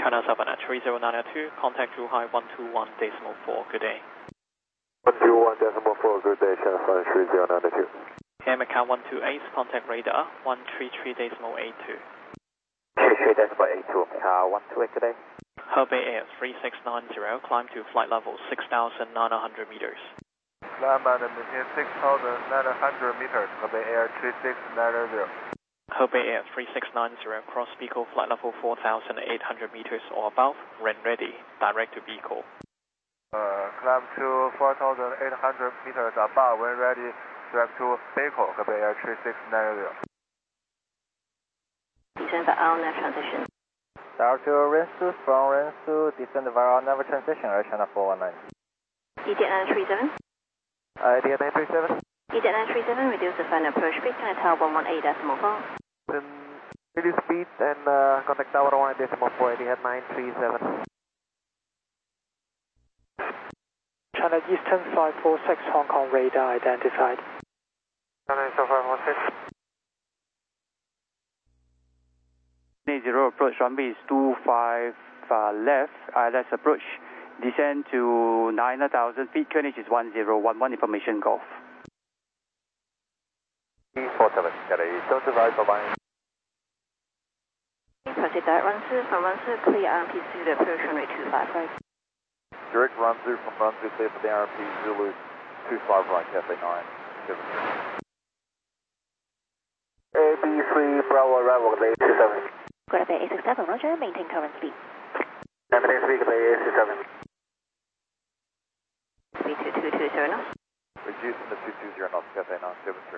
China 7 at 3092, contact Zhuhai 121.4, good day. 121.4, good day, China 7 3092. Air Macau 128, contact radar 133.82. 33.82, Macau 128 today. Hebei Air 3690, climb to flight level 6,900 meters. Climb and maintain 6,900 meters, Hebei Air 3690. Hebei Air 3690, cross Beagle flight level 4,800 meters or above, when ready, direct to Beagle. Climb to 4,800 meters above, when ready, direct to Beagle, Hebei Air 3690. Descend via our nav transition. Direct to Rensu, from Rensu, descend via our nav transition, Air China 419. EDIT 937. EDIT 937. EDIT 937, reduce the final approach speed, connect tower 118.4. Then reduce speed and contact tower 1.4, EDIT 937. China Eastern 546, Hong Kong radar identified. China Eastern 546. 80 approach, runway is 25 left, ILS approach, descend to 9,000 feet, QNH is 1011, information Golf. 47, don't divide, bye-bye. Proceed direct run through, from run through, clear RMP Zulu approach runway 25 right. Direct run through from run through, clear for the RMP Zulu 25 right, Cafe 9, 73. AB3 Bravo arrival at 827. Good Bay 867, roger, maintain current speed. Maintain speed at 827. Speed 2220 knots. Reducing the 220 knots, Cafe 973.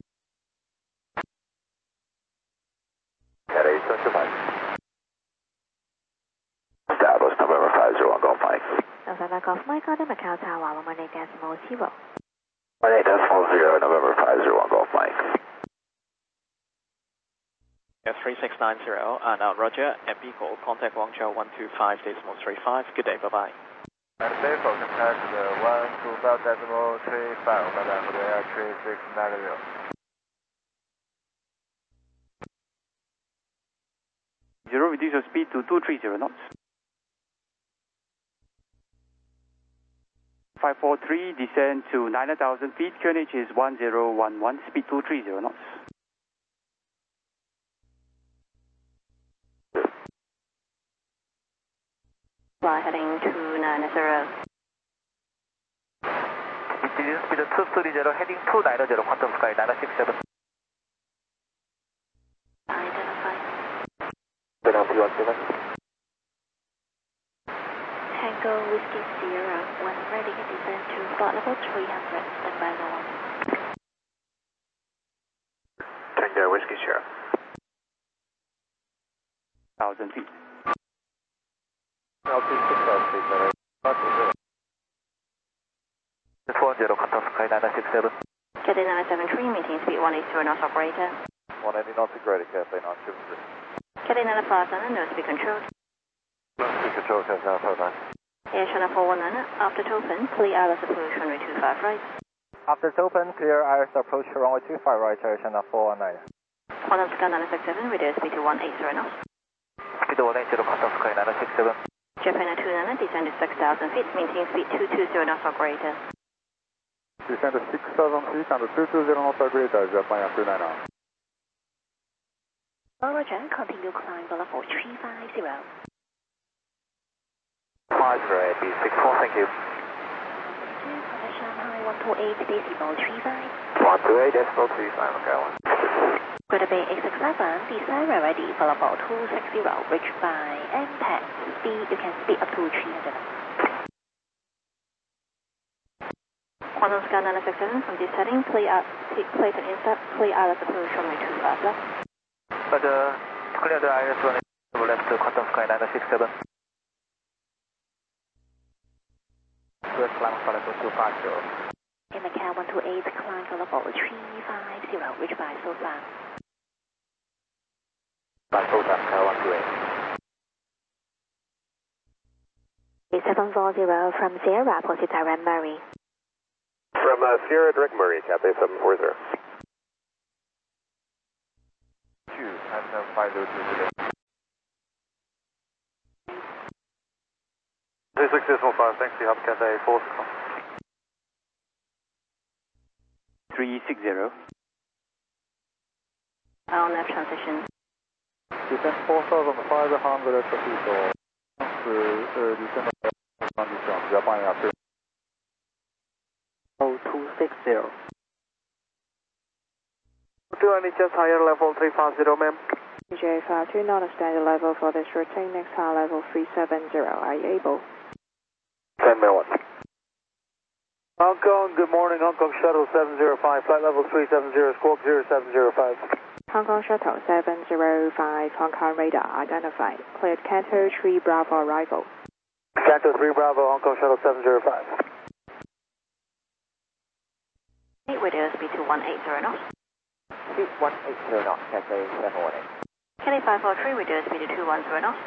At 825. Established November 501, Golf Mike. November Golf Mike, order Macau Tower 18.0. 18.0, November 501, Golf Mike. Air 3690, and roger, at Beagle, contact Guangzhou 125.35, good day, bye-bye. And Beagle, contact the 125.35, bye-bye for the Air 3690. 0, reduce your speed to 230 knots. 543, descend to 9,000 feet, QNH is 1011, speed 230 knots. Fly heading 290. Descend speed 230, heading 290, quantum sky 967. Identified. Penalty 17. Tango Whiskey Sierra, when ready, descend to flight level 300, standby lower. Tango Whiskey Sierra. 1,000 feet. Altitude 6,000 feet, 40, quantum sky 967. Cathay 973, maintain speed 180 knots operator. 180 knots agreed, Cafe 973. Cathay 957, no speed control. Speed control, Cafe 959. Air China 419, after open, clear ILS approach runway 25 right. After open, clear ILS approach runway 25 right, Air China 419. Quantum sky 967, reduce speed to 180 knots. Speed 180, quantum sky 967. Japan 299, descend to 6,000 feet, maintain speed 220 knots operator. Descend to 6,000 feet and 220 knots operator, Japan 299. Roger, continue climb level 350. 50, thank you. Shanghai 128.35. 128.35, okay. Greater Bay 867, descend ready for level 260, reached by MTAC. Speed, you can speed up to 300. Quantum sky 967, from this setting, clear to insert, clear ILS approach runway 25 left. But clear the ILS runway left to quantum sky 967. Clear climb for level 250. In Macau 128, climb for level 350, reached by Sosan. By Sosan, Macau 128. 8740 from Sierra, proceed direct Murray. From Sierra direct Murray, Cathay 740. 2, 502 today. 36.5, thanks, you have Cathay 4. 360. On left transition. Descend 4,500 feet or descend condition, Japan Air 260. Do any just higher level 350, ma'am? J52, not a standard level for this routine, next high level 370, are you able? 10 minutes. Hong Kong, good morning, Hong Kong Shuttle 705, flight level 370, squawk 0705. Hong Kong Shuttle 705, Hong Kong radar identified, cleared Canto 3 Bravo arrival. Canto 3 Bravo, Hong Kong Shuttle 705. Radio speed to 180 knots. Speed 180 knots, Cathay 718. Kelly 543, radio speed to 210 knots.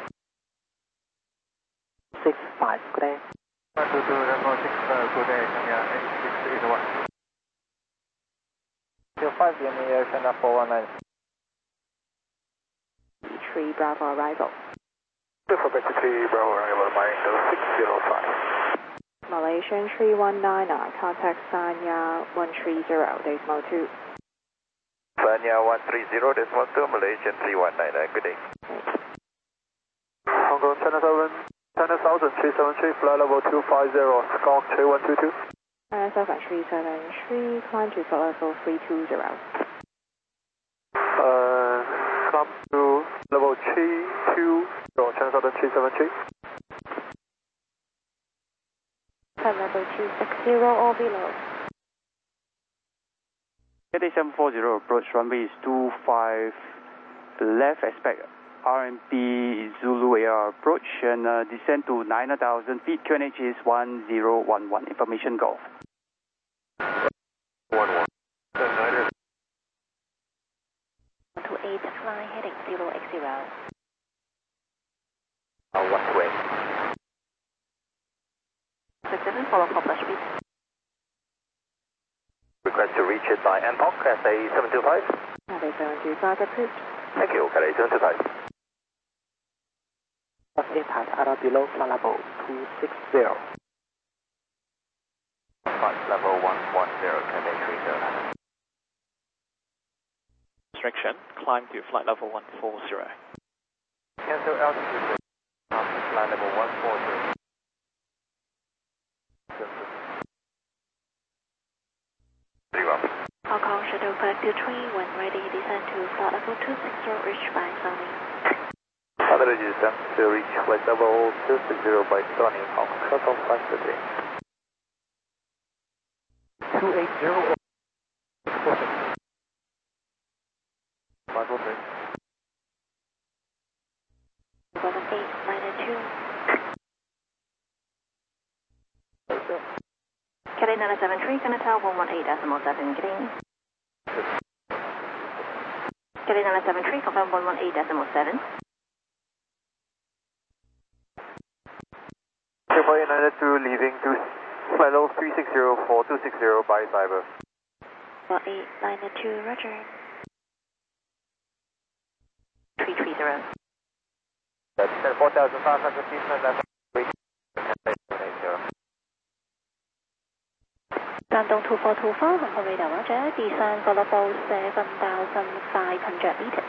65, good day. 222, Response 6, good day, China 8681. 05 in the air, China 419. 3 Bravo arrival. Quebec 3 Bravo arrival, Maringo 605. Malaysian 3199, contact Sanya 130, decimal 2. Sanya 130, decimal 2, Malaysian 3199, good day. Hong Kong China 7, China 1000, 373, flight level 250, squawk 3122. China 7373, climb to flight level 320. Come to level 320, China 7373. Flight level 260 or below. Cathay 740 approach runway is 25 left, expect RMP Zulu AR approach and descend to 9,000 feet, QNH is 1011, information Golf. 11. 128, fly heading 080. What way? 67, follow Poplar speed. Request to reach it by NPOC, Cathay 725. Cathay 725 approved. Thank you, Cathay 725. Impact at or below flight level 260. Flight level 110, Cathay 309. Restriction, climb to flight level 140. Cancel altitude, flight level 140. Hong Kong Shuttle 523, when ready, descend to flight level 260, reached by Sony. Other descent to reach flight level 260 by Sony, Hong Kong Shuttle 523. 280. 543. 1892. Kelly 973, Canada 118.7, getting. Kelly 973, confirm 118.7. 492, leaving to flight level 360 for 260 by Cyber. 1892, roger. 330. That's 4,500 feet, level 380. 山东2424, Hong Kong radar, roger. Descend for level 7,500 meters.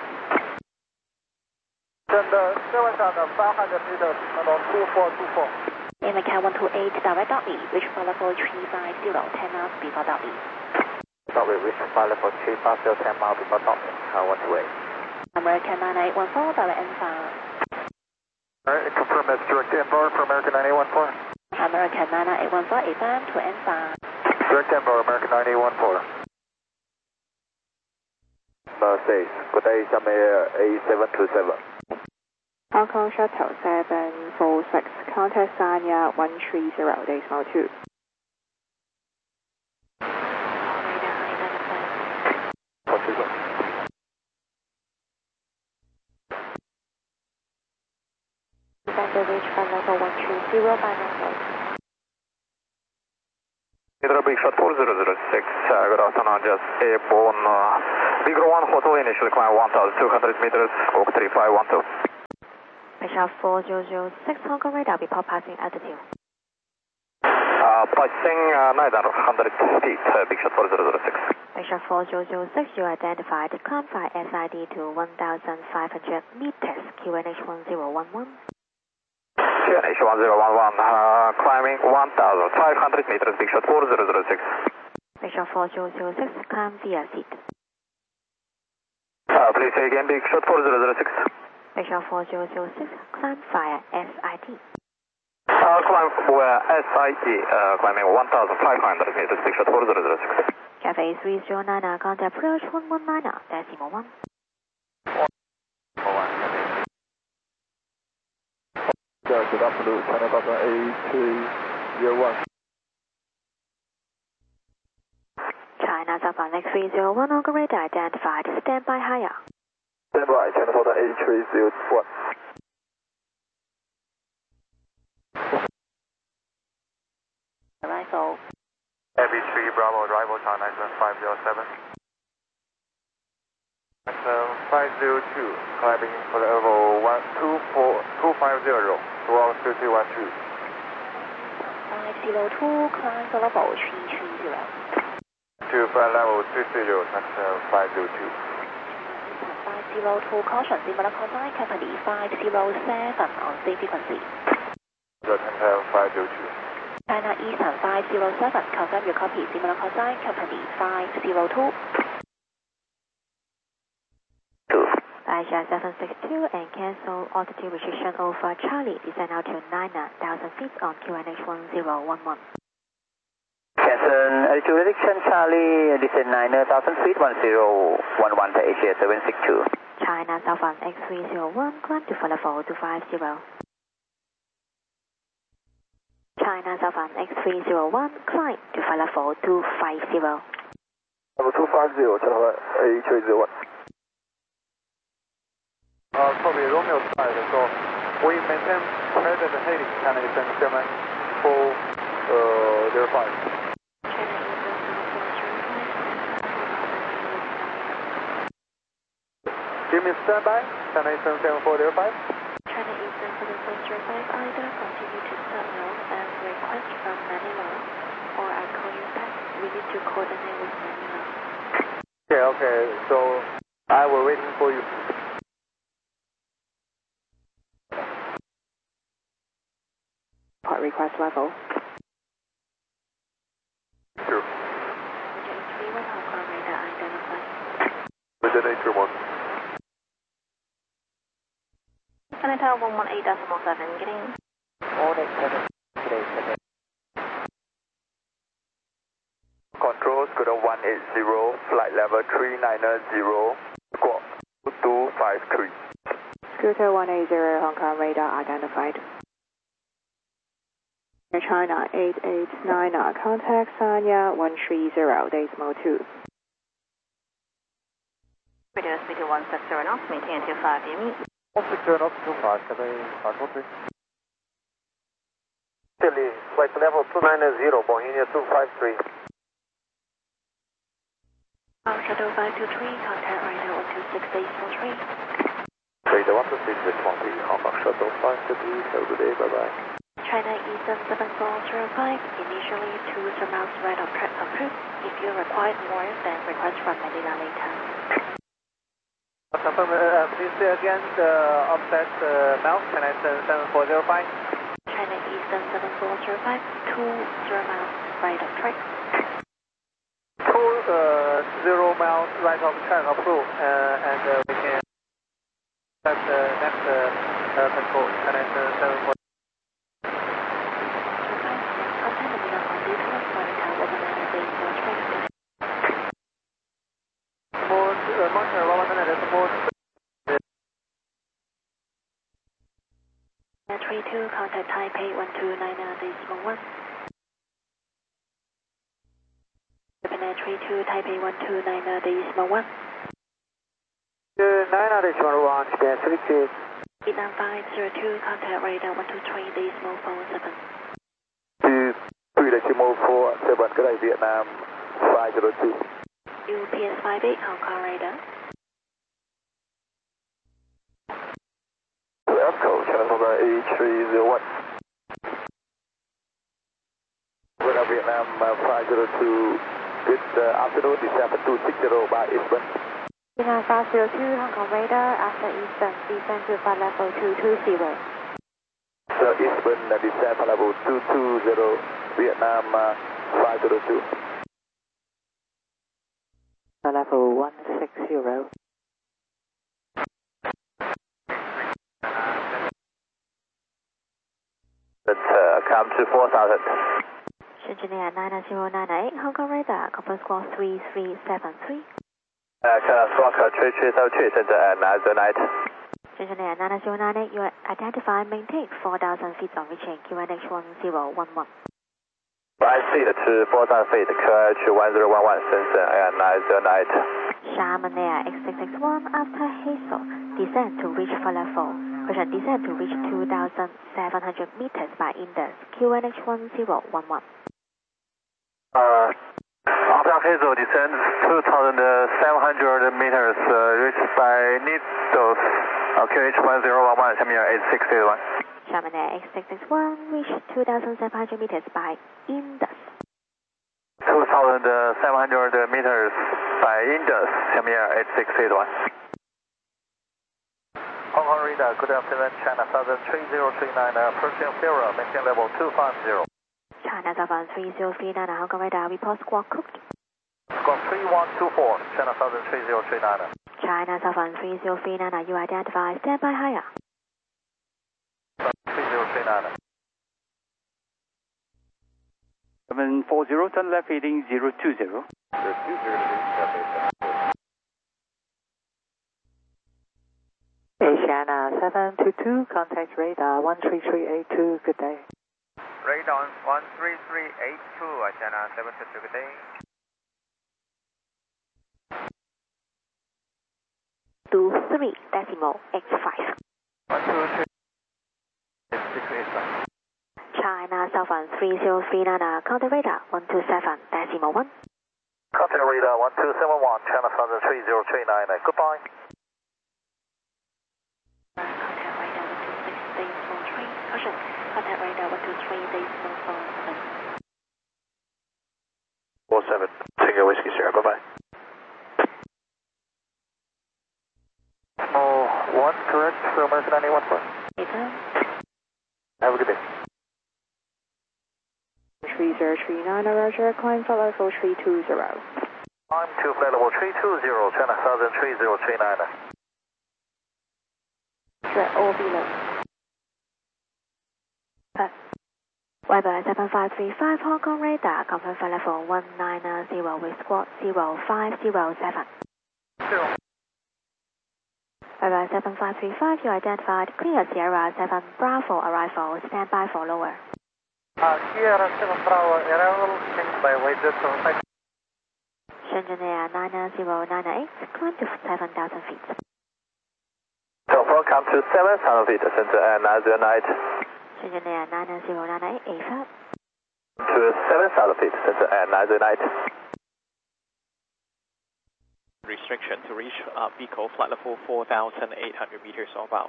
Send 7,500 meters, level 2424. In the Cat 128, direct Dolby, reach for level 350, 10 miles before Dolby. Dolby, reach flight level 350, 10 miles before Dolby, 128. American 9814, direct N5. Alright, confirm that's direct Denver for American 9814. American 9814, FM to N5. Direct Denver, American 9814. 6, good day, Shamir A727. Hong Kong Shuttle 746, contact Sanya 130, decimal 2. Radar identified. What's this one? Descend to reach for level 130 by Norfolk. Hydro Big Shot 4006, good afternoon, just airborne, Big 1 Hotel, initial climb 1,200 meters, squawk 3512. Big Shot 4006, Hong Kong radar, report passing altitude. Passing 900 feet, big shot 4006. Big shot 4006, you identified climb by SID to 1,500 meters, QNH 1011. QNH 1011, climbing 1,500 meters, big shot 4006. Big shot 4006, climb via seat. Please say again, big shot 4006. Big shot 4006, climb via SID. Climb via SID, climbing 1,500 meters, big shot 4006. Cafe 309, contact approach 119, decimal 1. Good afternoon, China Delta A301. China Southbound X301, Hong radar identified, stand by higher. Stand by, China Delta A301. Arrival. AB3 Bravo, arrival time 507. 502, climbing for level 250, towards 2212. 502, climb for level 330. To flight level 330, that's 502. 502, caution, similar contact, company 507 on same frequency. That's 502. China Eastern 507, confirm your copy, similar contact, company 502. Asia 762 and cancel altitude restriction over Charlie, descend out to 9,000 feet on QNH 1011. Cancel altitude restriction Charlie, descend 9,000 feet 1011 to Asia 762. China Southbound X301, climb to level 250. China Southbound X301, climb to level 250. Level 250, China A301. Copy, Romeo side, so we maintain present heading, China Eastern 7405. Give me standby, China Eastern 7405. China Eastern 7405, either continue to terminal and request from Manila, or I call you back, we need to coordinate with Manila. Okay, so I will waiting for you. Part request level. Sure. Roger, 31 Hong Kong radar identified. Within 831. Canada 118.7, getting. 187, 187. Control, Scooter 180, flight level 390, squawk 253. Scooter 180, Hong Kong radar identified. China 889, contact Sanya 130, decimal 2. Radio speed to 160 knots, maintain until 5 DME. 160 knots, 25, Cathay 543. Delhi, flight level 290, Bohemia 253. Shadow 523, contact radar 126, decimal 3. Radar 126, decimal 3, Hong Kong Shuttle 523, have a good day, bye-bye. China Eastern 7405, initially 2 miles right of track approved. If you require more, then request from Manila later. Confirm, please say again the offset mount, China Eastern 7405. China Eastern 7405, 20 miles right of track. 0 miles right of track approved, and we can set the next control, China Eastern 7405. Entry 2, contact Taipei 1299.1. Entry 2, Taipei 1299.1. 991, cancel it. Vietnam 502, contact radar 123.47. 23.47, good day, Vietnam 502. UPS 58, Hong Kong radar. Echo, China A301. 502, good afternoon, December 260 by Eastern. Vietnam 502, Hong Kong radar, after Eastern, descend to flight level 220. So Eastern, descend flight level 220, Vietnam 502. Flight level 160. Let's come to 4000. Engineer 99098, Hong Kong radar, conference squawk 3373. China Squawk 3373, center at 909. Engineer 99098, you identify and maintain 4,000 feet on reaching QNH 1011. I see the 4,000 feet, QNH 1011, center at 909. Xiamen Air X661, after Hazel, descend to reach flight level. Question, descend to reach 2,700 meters by Indus, QNH 1011. After Hazel descends 2,700 meters, reached by Needles, QH 1011, 下面8661. Xiamen Air X661, reach 2,700 meters by Indus. 2,700 meters by Indus, 下面8661. Hong Kong radar, good afternoon, China Southern 3039, approaching Sierra, maintain level 250. China Southern 3039, Hong Kong radar, report squawk cooked. Squawk 3124, China Southern 3039. China Southern 3039, you identify, stand by higher. 3039. 740, turn left heading 020. Asiana 722, contact radar 13382, good day. Radar 13382, Asiana 722, good day. 23 decimal X5. 123. 685. China Southern 3039, contact radar 127 decimal 1. Contact radar 1271, China Southern 3039, goodbye. Contact radar 126 decimal 3. Caution, contact radar 123 decimal 47. 47, Tango Whiskey Sierra, bye-bye. Small 1, correct, American 91. Have a good day. 3039, Roger, climb flight level 320. Climb to flight level 320, China Southern 3039. Threat all below. Weber 7535, Hong Kong radar, confirm flight level 190 with squawk 0507. 0. Weber 7535, you identified clear Sierra 7 Bravo arrival, stand by for lower. Sierra 7 Bravo, arrival, stand by, wait just for 5. Shenzhen Air 99098, climb to 7,000 feet. So welcome to 7,000 feet, center at 909. Shenzhen Air 99098, AFIR. To 7,000 feet, center at 909. Restriction to reach Pico, flight level 4,800 meters or above.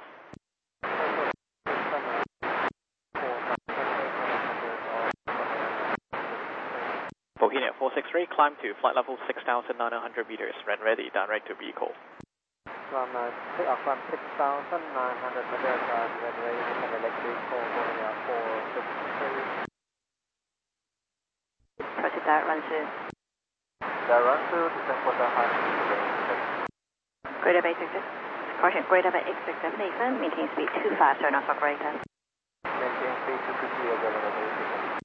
Bohemia 463, climb to flight level 6,900 meters, run ready, direct to Pico. Take off from 6,900 meters, when ready to select Pico, Bohemia 463. Proceed direct run to. Direct run to, descend for the high. Greater Bay 66. Caution, Greater Bay X67, AFIR, maintain speed 25, turn off operator. Maintain speed 250 as well as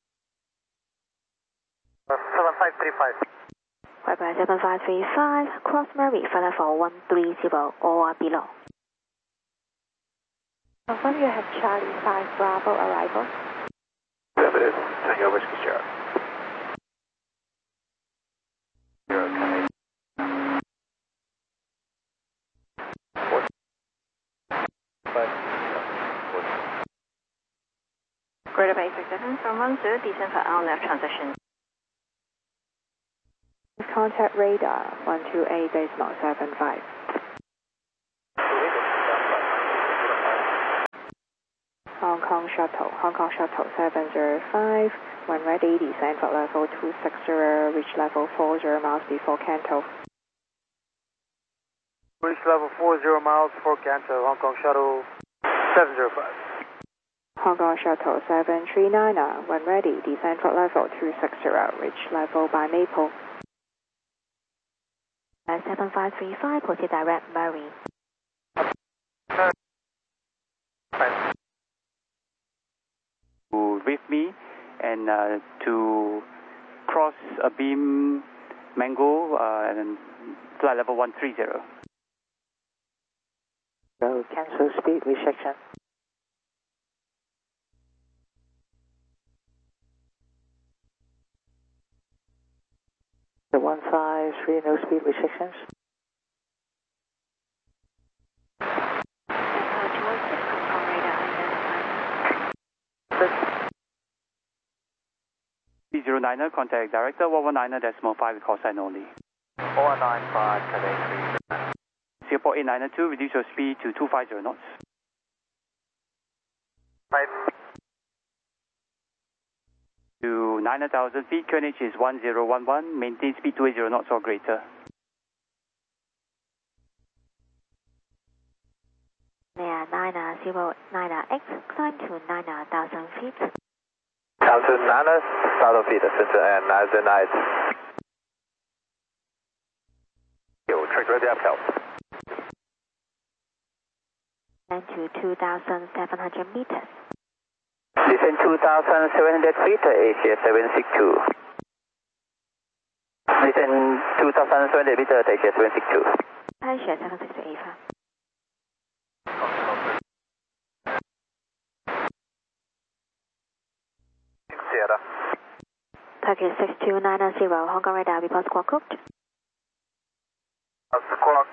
7535. Weber 7535, cross Murray, flight level 130 or below. Confirm you have Charlie 5 Bravo arrival. Have it is, Tango Whiskey Sierra. Greater Bay 67, from 12, descend for our left transition. Contact radar 128.75. Hong Kong Shuttle 705, when ready, descend for level 260, reach level 40 miles before Kanto. Reach level 40 miles before Kanto, Hong Kong Shuttle 705. Hong Kong Shuttle 739, when ready, descend for level 260, reach level by Maple. 7535, proceed direct Marine. With me and to cross a beam Mango and flight level 130. So cancel speed restriction. The 153, no speed restrictions. D09er, contact director 119.5 call sign only. 4195, today 3. Singapore 8992, reduce your speed to 250 knots. 5. To 9,000 feet, QNH is 1011, maintain speed 280 knots or greater. Near 909X, climb to 9,000 feet. Down to 9,000 feet, center and 9,000. Track ready up help. And to 2,700 meters. Descend 2,700 feet, Asia 762. Descend 2,700 meters, Asia 762. Asia 768. Sierra. Turkey 6290, Hong Kong radar, report squawk cooked. Squawk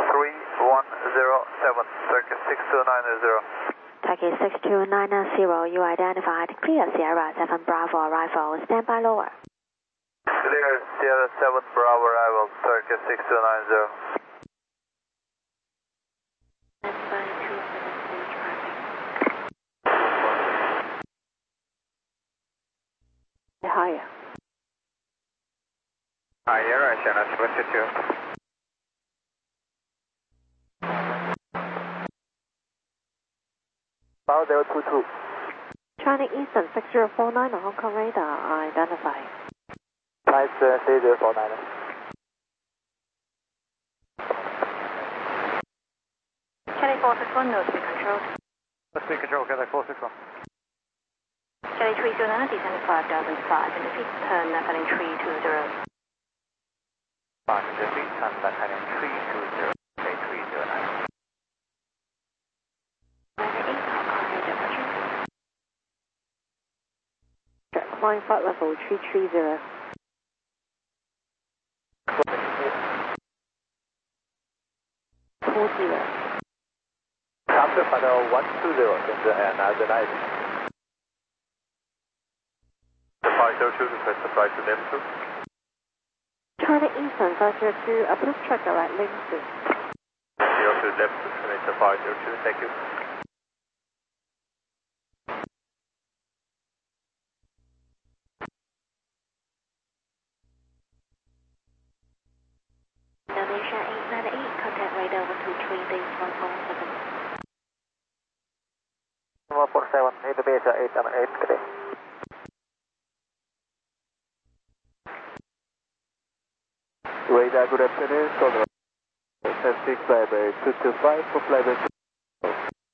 3107, Turkey 6290. Turkey 6290, you identified clear Sierra 7 Bravo arrival, stand by lower. Clear Sierra 7 Bravo arrival, Turkey 6290. Stand by 273 traffic. Higher. Higher, China 22. Power 022. China Eastern 6049 on Hong Kong radar, identified. Nice 3049. Kelly 461, no speed control. Speed control, Kelly 461. Kelly 309, descend 5,500 feet, turn left heading 320. 500 feet, turn left heading 320, okay, 309. Climb flight level 330. Come to final 120, center and 9,000. Departure 2, request the flight to Liverpool. China Eastern 502, approach track direct Liverpool. 02 Liverpool, finish the 502, thank you. Indonesia 898, contact radar 123, base 147. 147, Indonesia 898, today. Radar, good afternoon, Solomon. Safety flyby 225 for flyby 2.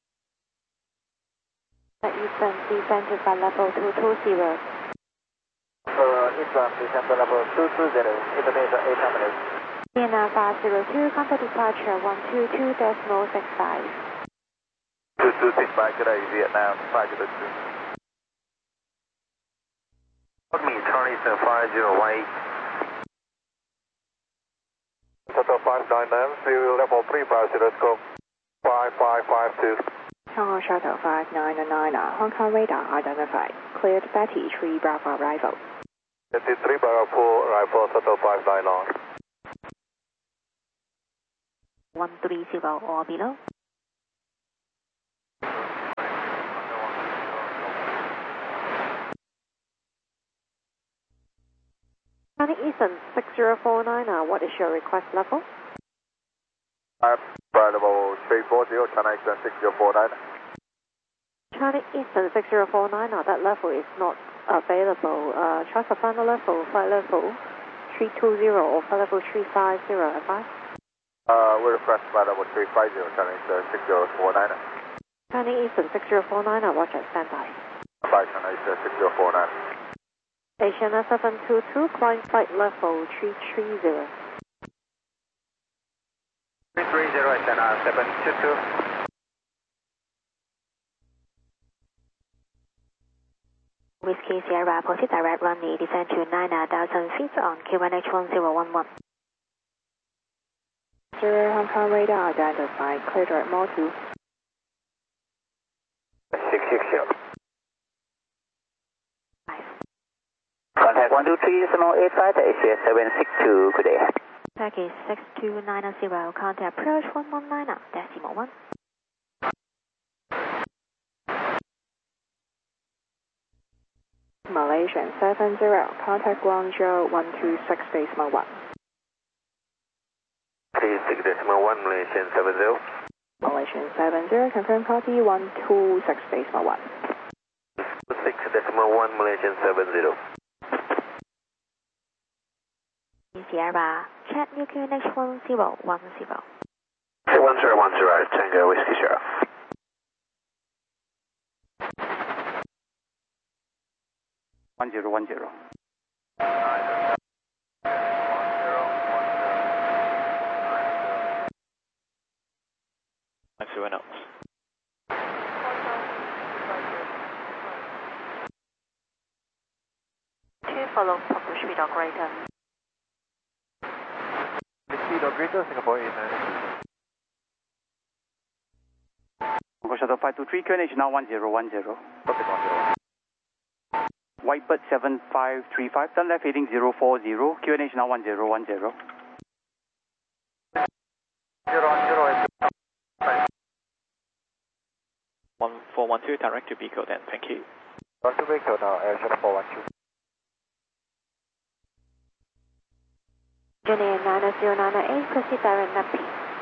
Eastern descended by level 220. Eastern descend level 220, Indonesia 898. Vienna 502, contact departure 122.65. 226 by today, Vietnam 502. Put me, Charlie 5018. Total 599, serial level 350, scope 5552. Hong Kong Shuttle 599, Hong Kong radar identified. Cleared Betty 3 Bravo arrival. 53 Bravo arrival, total 599. 130 or below. Charlie Eastern 6049, what is your request level? Flight level 340, China Eastern 6049. Charlie Eastern 6049, that level is not available. Try for final level, flight level 320 or flight level 350, advise. We request flight level 350, China Eastern 6049. Charlie Eastern 6049, watch at standby. Bye, China Eastern 6049. Asiana 722, climb flight level 330. 330, Asiana 722. Whiskey Sierra, proceed direct runway, descend to 9,000 feet on Q1H1011. Sir, Hong Kong radar identified, clear direct mode 2. 660. Contact 123.85, ACS 762, good day. package 6290, contact approach 119, decimal 1. Malaysian 70, contact Guangzhou 126 decimal 1. 36 decimal 1, Malaysian 70. Malaysian 70, confirm copy 126 decimal 1. 6 decimal 1, Malaysian 70. Sierra, chat QNH1010. 1010, Tango Whiskey Sierra. One zero. 90 knots. Follow Papa speed operator. Speed operator, Singapore 89. Congo Shuttle 523, QNH now 1010. Copy 10. Whitebird 7535, turn left heading 040, QNH now 1010. 1412, direct to Pico then, thank you. Direct to Pico now, Air Shuttle 412. Junior 90998, proceed direct Napi.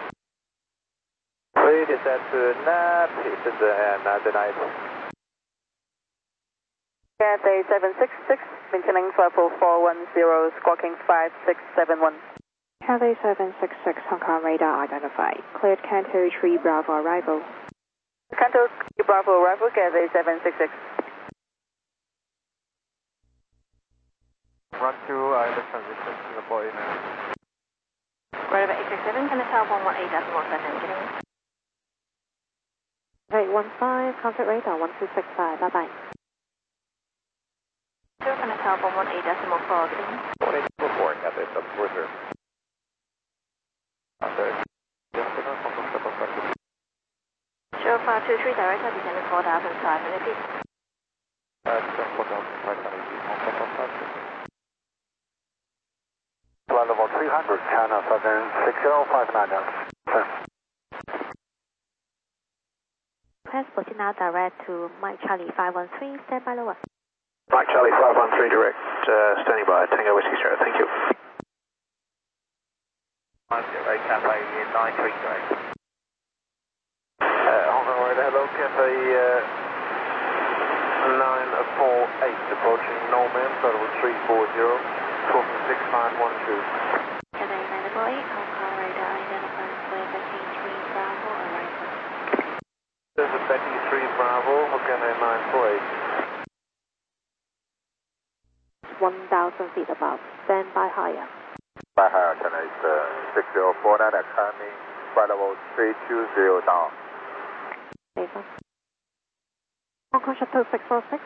Please descend to Napi, and 99. Cathay 766, maintaining level 410, squawking 5671. Cathay 766, Hong Kong radar identified. Cleared Canto 3 Bravo arrival. Canto 3 Bravo arrival, Cathay 766. Run to island transition, Singapore 89. Right over 867, can I tell 118.17, getting in? 815, contact radar 1265, bye bye. Can I tell 118.4, getting in? 1844, Cathay 740. After, Show 523, direct descending 4,500 feet. 4,500 feet, Flight level 300, China Southern 6059. Press proceed now direct to Mike Charlie 513, stand by lower. Mike Charlie 513 direct, standing by, Tango Whiskey Sierra, thank you. 10, Cathay 93 direct. Hong Kong radar, hello, Cathay 948, approaching Norman, flight level 340. 6912. Cathay 948, Hong Kong radar identified clear Betty 3 Bravo arrival. This is Betty 3 Bravo, Cathay 948. 1,000 feet above, stand by higher. By higher, Cathay 6049, coming, flight level 320 down. Safer. Hong Kong Shuttle 646.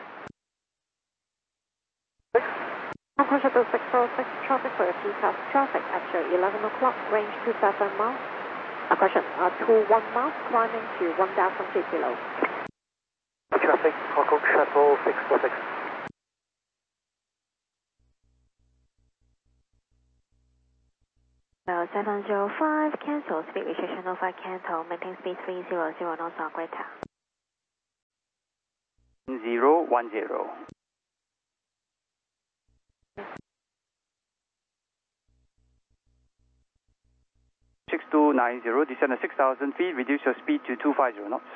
Hong Kong Shuttle 646, traffic for TCAS traffic, actual 11 o'clock, range 27 miles. Question, 21 miles, climbing to 1,000 feet below. Traffic, Hong Kong Shuttle 646. Well, 705, cancel, speed restriction over cancel, maintain speed 300 knots on greater. 010. 290, descend at 6,000 feet, reduce your speed to 250 knots.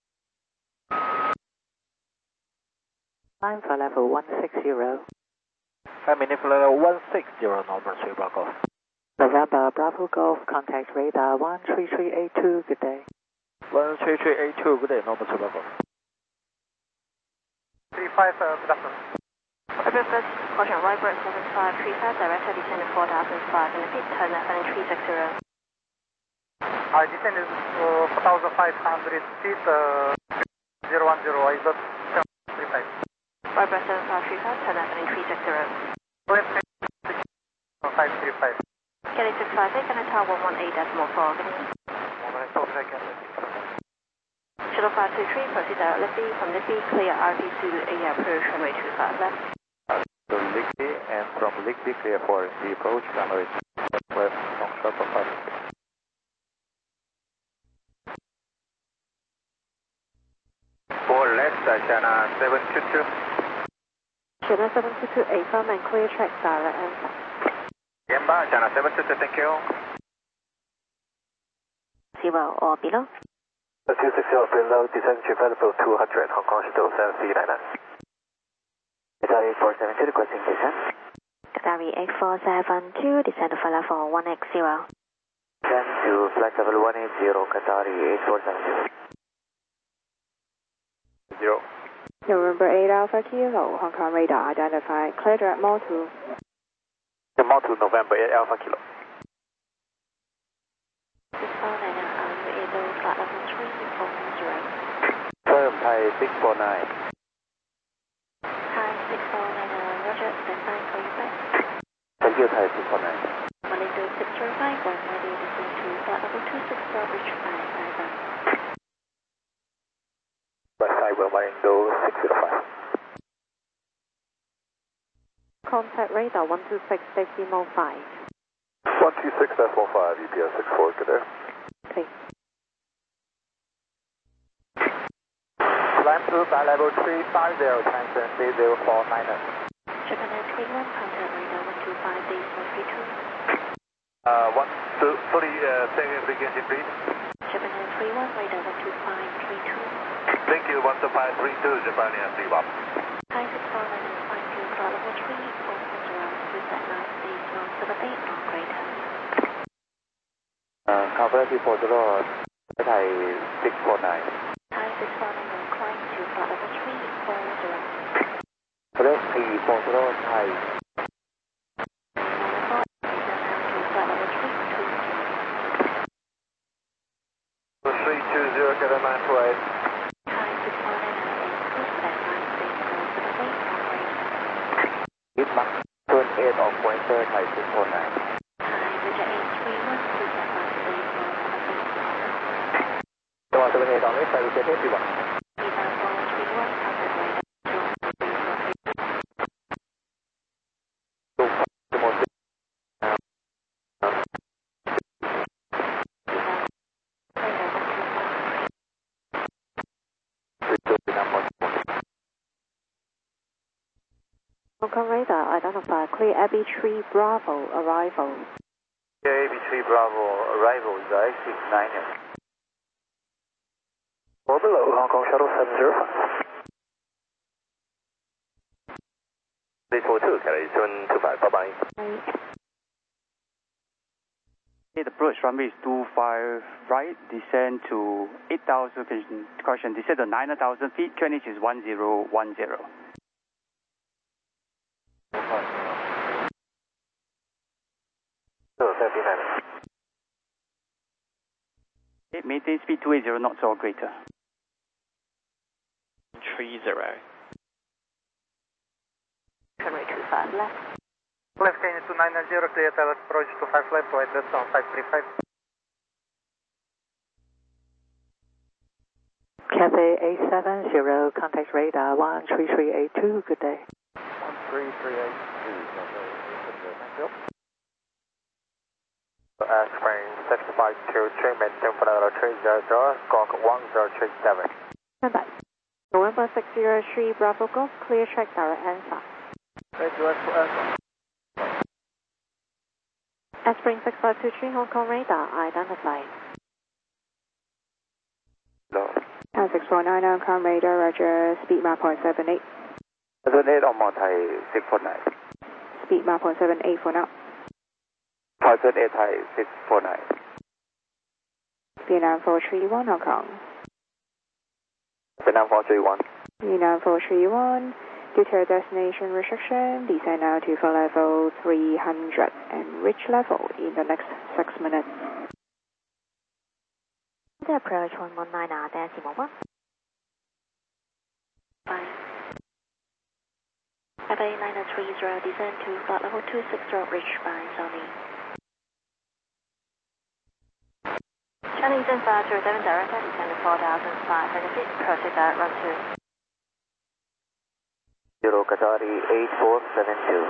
Climb for level 160. 5 minutes for level 160, November 3 Bravo. November Bravo Golf, contact radar 13382, good day. 13382, good day, November 3 Bravo. 35, good afternoon. Airport first, caution, Viber 7535, director descended 4005, and repeat, turn left and 360. I descended 4,500 feet, 010, I got 35. Viber 7535, turn left and 360. 535. Kelly 658, can I tower 118.4, good evening. Shuttle 523, proceed directly from Libbey, clear RP Zulu A approach, runway 25 left. So Ligbee, and from Ligbee, clear for the approach, runway west, from Shuttle 5. For left, China 722. China 722, AFM and clear track direct answer. Yamba, China 722, thank you. 0 or below. 260 below, descend to level 200, Hong Kong Shuttle 7399. Qatari 8472, requesting descent. Qatari 8472, descend for level 180. Descend to flight level 180, Qatari 8472. 0. November 8 Alpha Kilo, Hong Kong radar identified, clear direct mode to. Mode to November 8 Alpha Kilo. 649, are you able flight level 340? Firm, Thai 649. Hi, 649, Roger, stand by, call you back. Thank you, Thai 649. Malaysia 605, one ready, descend to flight level 260, reach 555. West side, well, Indo 605. Contact radar 126 decimal 5. 126.5, EPS 64, good day. Okay. Climb to flight level 350, transfer 3049. Japan Air 31, contact radar 125, decimal 32. sorry, second frequency, please. Japan Air 31, radar 125, 32. Thank you, 12532, Japan Air 31. Hi, 649, find you, flight level 340, with that 9, decimal 78, or greater. Calculate 40, Thai 649. Hi, 649, climb to flight level 340. Calculate 340, Thai. Flight level 320. 320, get a 928. Hi, 649, with that 9, decimal 78, or greater. Hit Mach 28 of pointer, Thai 649. Hi, Roger 831, with that 9, decimal 78, or greater. 78 on it, I will get everyone. Hong Kong radar identified, clear Abbey Tree Bravo arrival. Yeah, AB3 Bravo, arrival is I-69. Or below, Hong Kong Shuttle 705. 342, carry 725, bye-bye. Approach runway is 25 right, descend to 8,000, caution, descend to 9,000 feet, QNH is 1010. Maintain speed 280 knots or greater. 30. Runway 25 left. Left Kenya 290, clear tower approach to 5 left, right left on 535. Cathay 870, contact radar 13382, good day. 13382, Cathay 870, thank you. Spring 652, maintain for level 300, squawk 1037. Stand by. November 603 Bravo Golf, clear track direct answer. Thank you, Spring 6523 Hong Kong radar identified. No. 649 Hong Kong radar, roger, speed map 0.78. 78 on Thai 649. Speed map 0.78 for now. 78 Thai 649. Vietnam 431 Hong Kong. Vietnam 431. Vietnam 431, due to destination restriction, descend now to for level 300 and reach level in the next 6 minutes. The approach 119 decimal 1. 5. FA 930, descend to flight level 260, reach by Sony. China Eastern 507 direct, descend to 4,500 feet, proceed direct run to 0 Qatari 8472.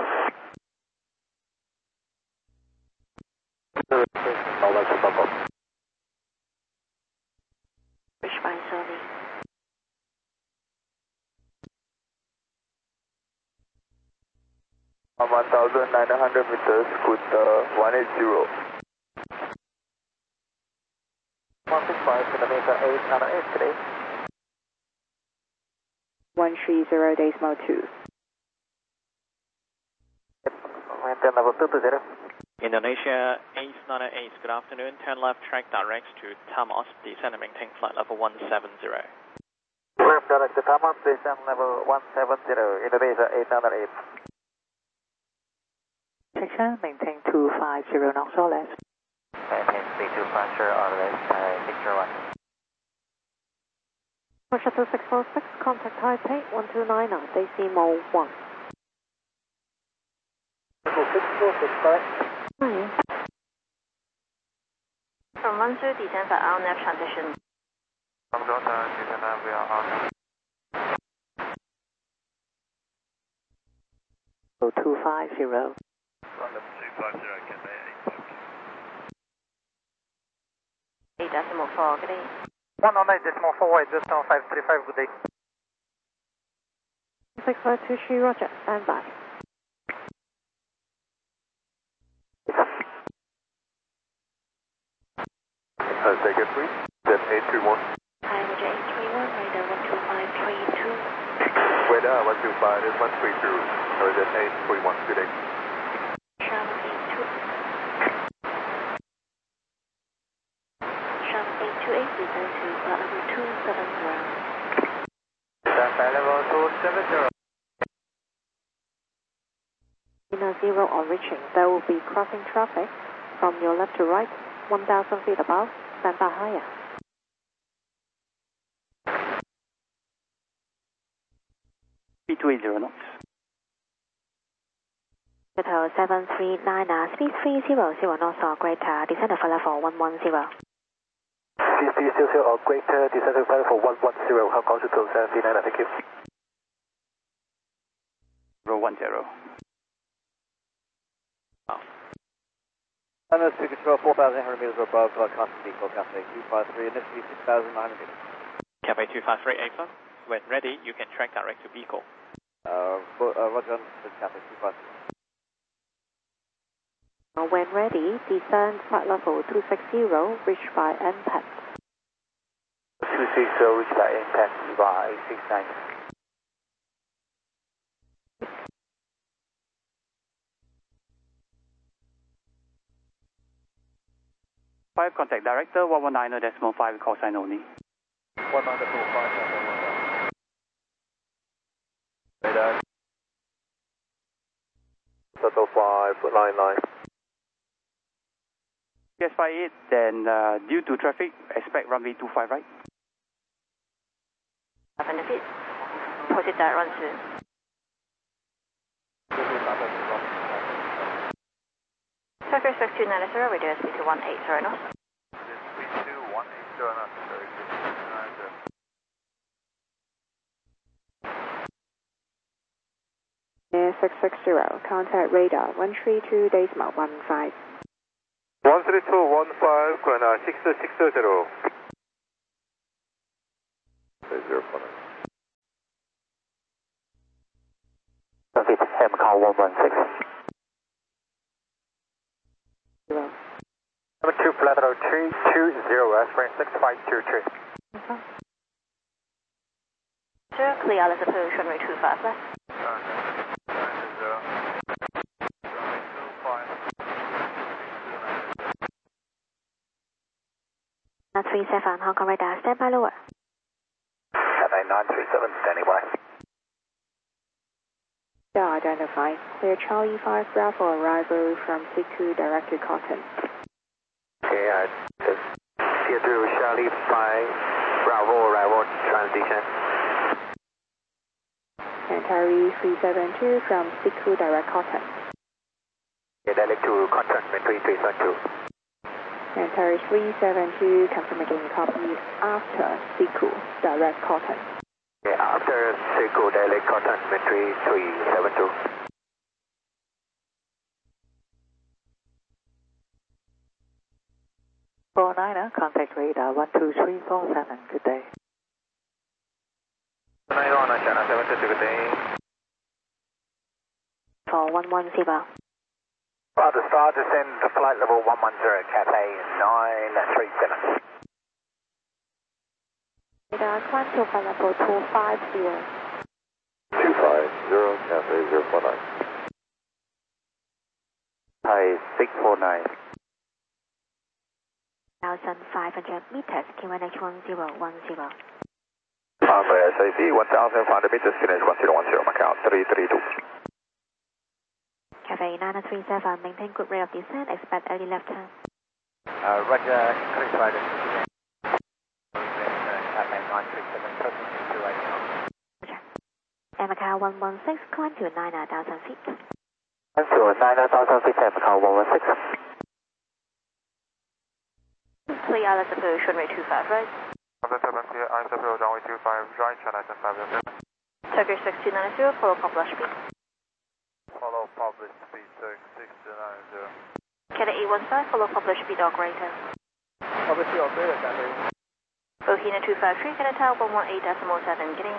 reach by Sony. On 1,900 meters, scoot 180. 165 kilometer 898 today. 130 decimal 2. Maintain level 220. Indonesia 898, good afternoon. Turn left track directs to Tamos, descend and maintain flight level 170. Left direct to Tamos, descend level 170, Indonesia 898. Section, maintain 250 knots or less. Maintain speed 250 or less, 601. Shuttle 646, contact Taipei 1299, decimal 1. Shuttle 646, correct? From 12, descend for our nav transition. From Delta, descend we are on. 250. From the 250, can they 8 decimal 4, good day. 109 decimal 48, decimal 535, good day. 6523, roger, stand by. Take it, please. Then 831. Hi, roger, 831, radar 12532. Weather 125 is 132. So then 831, good day. Sharp 828, descend to flight level 270. Flight level 270. In a 0 on reaching, there will be crossing traffic from your left to right, 1,000 feet above, stand by higher. Speed 280 knots. Hotel 739, speed 300 knots or greater, descend to flight level 110. Speed 300 or greater, descend to flight level 110, Hong Kong Shuttle 739, thank you. 010. China Speed Control 4,800 meters above, Constant Equal, Cafe 253, initially 6,900 meters. Cafe 253 Alpha, when ready, you can track direct to Beagle. Roger, Cafe 253. When ready, descend flight level 260, reach by NPAT. 260, reach by impact by 69. Five contact director 119 decimal 5 call sign only. 195. Radar. Shuttle 599. Yes, 58, then due to traffic, expect runway 25 right. 500 feet. Proceed direct run to Turkish 6290, reduce speed to 180 knots. Speed 180 knots, sorry. 660, contact radar 132 decimal 15. 13215, Grenada 6660. 049. Repeat, MCAL 116. flight level 320, aspiring 6523. Sir, clear as approach runway 25 left. Now 37, Hong Kong radar, stand by lower. Cathay 937, standing by. Identified. Clear Charlie 5 Bravo arrival from Siku direct to Cotton. Okay, Tier 2 Charlie 5 Bravo arrival transition. Centauri 372 from Siku direct Cotton. Okay, direct to Cotton, 3372. Centauri 372 confirming copy after Siku direct Cotton. Okay, after Siku direct Cotton, 3372. Contact radar 12347. Good day. 9-1, China 722, good day. 4110. Roger, star descend to flight level 110, Cathay 937. Radar climb to flight level 250. 250, Cathay 049. Thai 649. 1,500 meters, QNH 1010. SAC 1,500 meters, QNH 1010, Macau 332. Cafe 937, maintain good rate of descent, expect early left turn. Roger, increase rider. Cathay 937, proceed to right now. Roger. And Macau 116, climb to 9,000 feet. Climb to 9,000 feet, Macau 116. Clear as approach, runway 25 right. After 7 clear, I'm approach runway 25 right, China 507. Turkish 6290, follow publish speed. Follow publish speed, Turkish 6290. Canada E15, follow publish speed operator. Publish speed operator, Cathay. Bohina 253, Canada Tower 118.7, getting.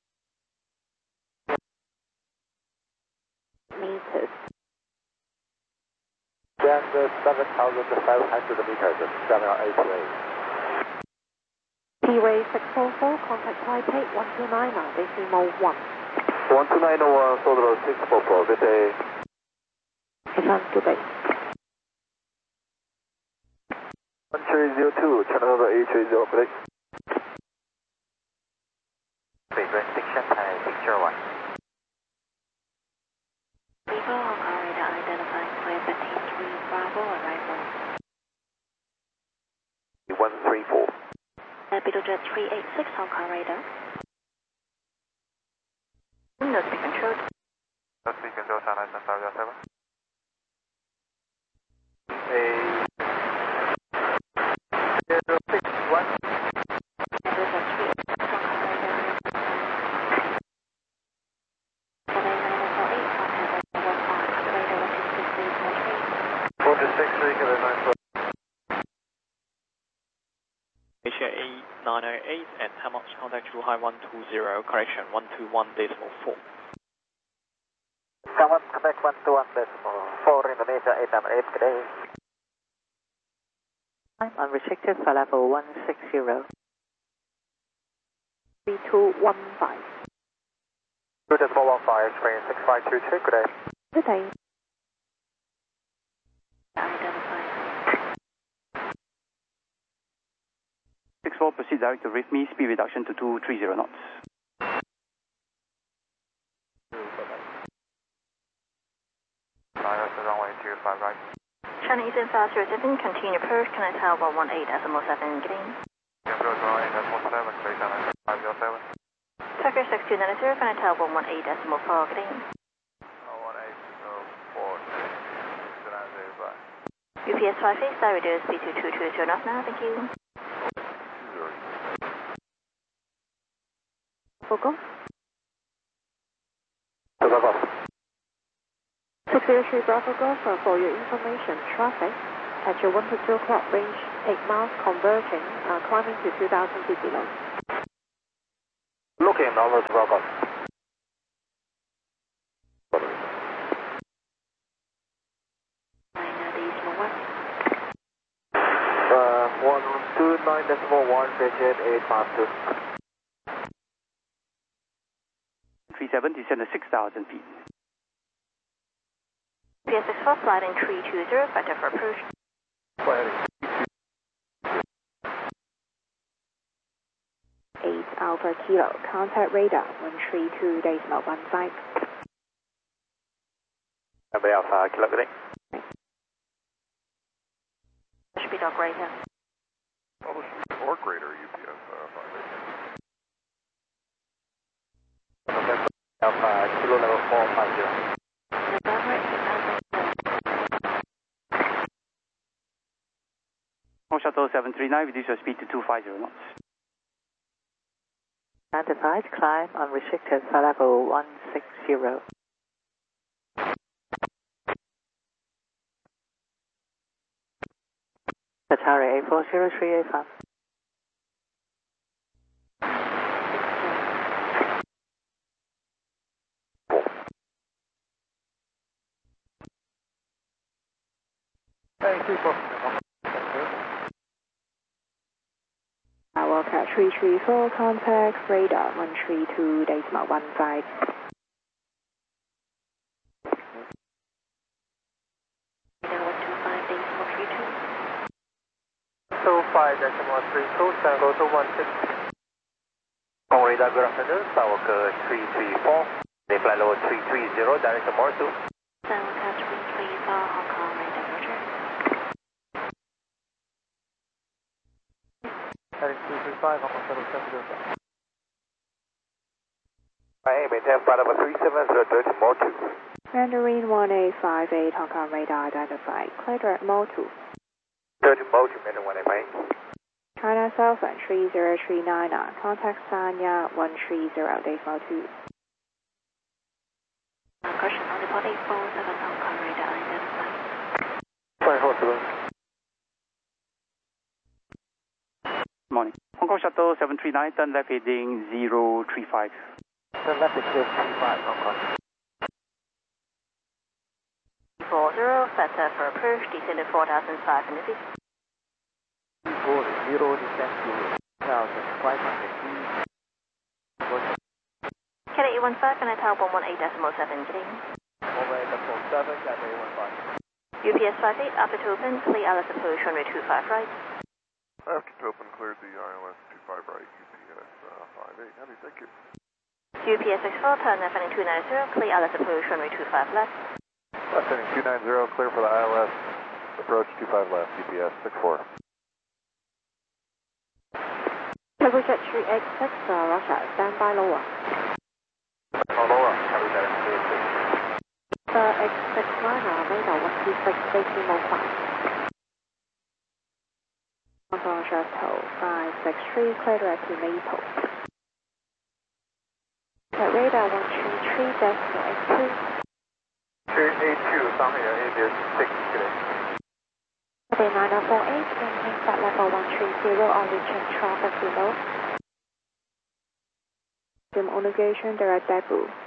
Meters. Stand 7,500 meters, 788. P-Way 644, contact Taipei 1290, decimal 1. 12901, Solo 644, good day. Confirm, good day. 1302, Channel 830, good day. Restriction time, picture 1. Vivo Hong Kong radar identifying clear 153 Bravo arrival. 134. Betelgeuse 386 Hong Kong radar. No speed control. No speed control, China 507. Asia A908 and Hammock contact Zhuhai 120, correction 121.4. Someone connect 121.4 Indonesia 898, good day. I'm unrestricted for level 160. 3215. 2.15, screen 6523, good day. Good day. Identifying. 64, proceed direct to RIFMI, speed reduction to 230 knots. Runway 25 right. China Eastern South 07, continue approach, Canada Tower 118.7, getting. Approach runway 7, clear China 507. Tucker 6290, Canada Tower 118.4, getting. 118.4, UPS 5 face, star reduce speed to 220 knots now, thank you. Fogo. 603 Bravo Golf, for your information, traffic at your 1 to 2 o'clock range, 8 miles converging, climbing to 2,000 feet below. Looking over to Bravo. 39.1, digit 8 miles 2. 37, descend to 6,000 feet. UPS 64, flight in 320, vector for approach. Go ahead. 8 Alpha Kilo, contact radar 132.15. Alpha Kilo, good day. Speed or greater. Or greater, UPS 58. Alpha Kilo level 450. Hong Shuttle 739, reduce your speed to 250 knots. 95, climb unrestricted, flight level 160. Qatari 840385. Thank you for Wildcat 334, contact radar 132.15. So 5.132, Tango to 16. Hong radar, good afternoon, Sawaka 334. They fly level 330, direction more to. Wildcat 334, Hong Kong radar, roger. Heading 235, Hong Kong Shuttle 705. Maintain flight level 370, direct more to. Mandarin 1858, Hong Kong radar identified. Clear direct mode 2. Direct mode to Mandarin 1858. China Southern 30399, contact Sanya 130, days mode 2. Caution on the port 847, Hong Kong radar identified. Sorry, hold on. Morning. Hong Kong Shuttle 739, turn left heading 035. Turn left is 035, Hong Kong. 40, vector for approach, descend to 4,500 feet. 40, descent to 1,500 feet. Cathay 815, and I tower 118.17. 118.7, Cathay 815. UPS 58, after to open, clear ILS approach runway 25 right. After to open, cleared the ILS 25 right, UPS 58. Heavy, thank you. UPS 64, turn left heading 290, clear ILS approach runway 25 left. Left heading 290, clear for the ILS, approach 25 left, UPS 64. Turbojet 386, Russia, stand by lower. Lower, heavy better, 386. X69, radar 126, safety mode 5. Hong Kong Shuttle 563, clear direct to Maple. Radar 133.82. 382, Shanghai is 6 today. Cathay 9048, maintain flight level 130 on reaching traffic below. Dim on negation, direct debut.